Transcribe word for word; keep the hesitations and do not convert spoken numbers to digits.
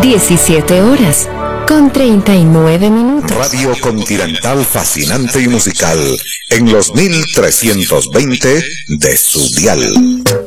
diecisiete horas con treinta y nueve minutos. Radio Continental fascinante y musical en los mil trescientos veinte de su dial.